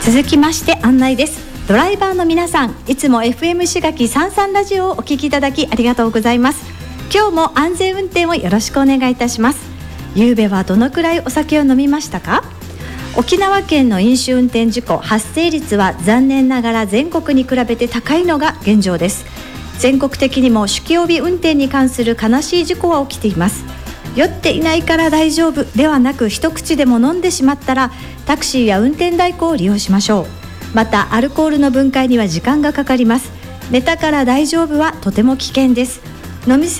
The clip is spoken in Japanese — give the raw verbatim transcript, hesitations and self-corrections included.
続きまして案内です。ドライバーの皆さん、いつも エフエム 滋賀木さんさんラジオをお聞きいただきありがとうございます。今日も安全運転をよろしくお願いいたします。ゆうべはどのくらいお酒を飲みましたか？沖縄県の飲酒運転事故発生率は残念ながら全国に比べて高いのが現状です。全国的にも酒気帯び運転に関する悲しい事故は起きています。酔っていないから大丈夫ではなく、一口でも飲んでしまったらタクシーや運転代行を利用しましょう。またアルコールの分解には時間がかかります。寝たから大丈夫はとても危険です。飲み